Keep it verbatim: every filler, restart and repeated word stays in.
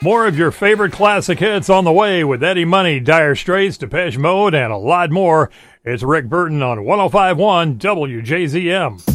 More of your favorite classic hits on the way with Eddie Money, Dire Straits, Depeche Mode, and a lot more. It's Rick Burton on one oh five point one W J Z M.